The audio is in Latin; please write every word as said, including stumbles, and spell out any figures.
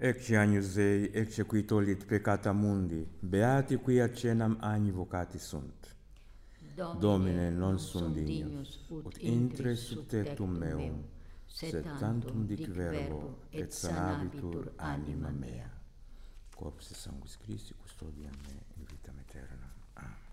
Ecce agnus Dei, ecce qui tollit peccata mundi, beati qui accenam agni vocati sunt. Domine, non sum dignus, ut intre sub tectum meum, sed tantum dic verbo, et sanabitur anima mea. Corpus et sanguis Christi custodiam me in vitam aeternam. Amen.